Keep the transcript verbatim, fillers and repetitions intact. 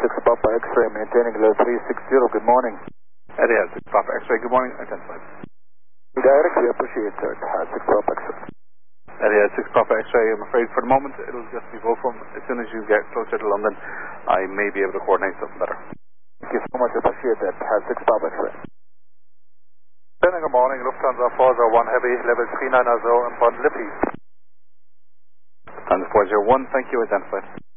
six Papa X-ray, maintaining level three six zero, good morning. Etihad six Papa X-ray, good morning, identified. Redirect, we appreciate sir, Etihad six Papa X-ray. Etihad six Papa X-ray, I'm afraid for the moment it'll just be Volcom. As soon as you get closer to London, I may be able to coordinate something better. Thank you so much, appreciate that, Etihad six Papa X-ray. Good morning, Lufthansa four zero one Heavy, level three nine zero, and Bonn Lippy. Lufthansa four zero one, thank you, identified.